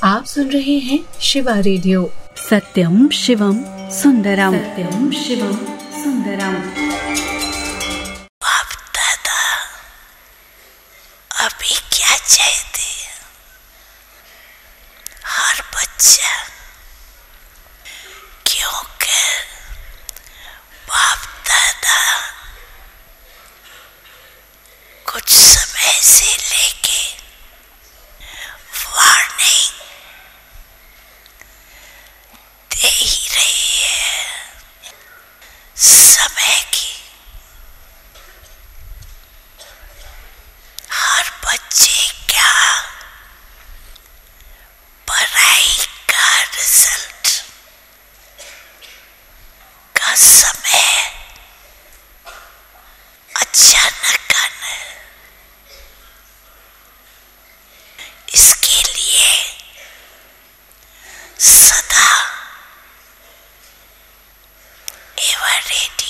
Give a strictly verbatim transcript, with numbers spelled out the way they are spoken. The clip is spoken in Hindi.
आप सुन रहे हैं शिवा रेडियो। सत्यम शिवम सुंदरम, सत्यम शिवम सुंदरम। बाप दादा अभी क्या चाहते हर बच्चा, क्योंकि बाप दादा कुछ समय से लेके वार्निंग दे ही रही है समय की। हर बच्चे क्या पढ़ाई का रिजल्ट का समय अचानक आना, इसके लिए सदा एवर रेडी